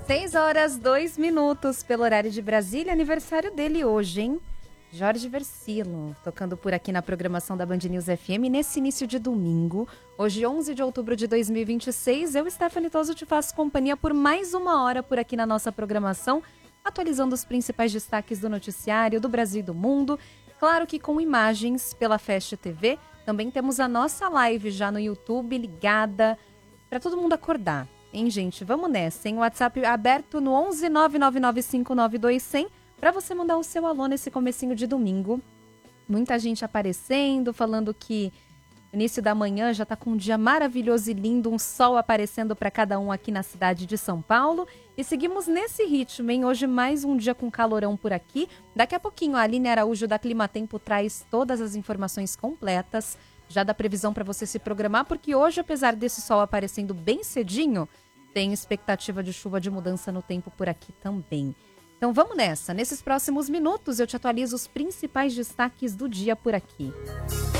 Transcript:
6h02 pelo horário de Brasília, aniversário dele hoje, hein? Jorge Versilo, tocando por aqui na programação da Band News FM nesse início de domingo. Hoje, 11 de outubro de 2026, eu, Stephanie Toso, te faço companhia por mais uma hora por aqui na nossa programação, atualizando os principais destaques do noticiário do Brasil e do mundo. Claro que com imagens pela Fast TV. Também temos a nossa live já no YouTube ligada para todo mundo acordar. Hein, gente? Vamos nessa, hein? O WhatsApp aberto no 11 999592100 para você mandar o seu alô nesse comecinho de domingo. Muita gente aparecendo, falando que início da manhã já tá com um dia maravilhoso e lindo, um sol aparecendo para cada um aqui na cidade de São Paulo. E seguimos nesse ritmo, hein? Hoje mais um dia com calorão por aqui. Daqui a pouquinho a Aline Araújo da Climatempo traz todas as informações completas. Já dá previsão para você se programar, porque hoje, apesar desse sol aparecendo bem cedinho, tem expectativa de chuva de mudança no tempo por aqui também. Então vamos nessa. Nesses próximos minutos eu te atualizo os principais destaques do dia por aqui.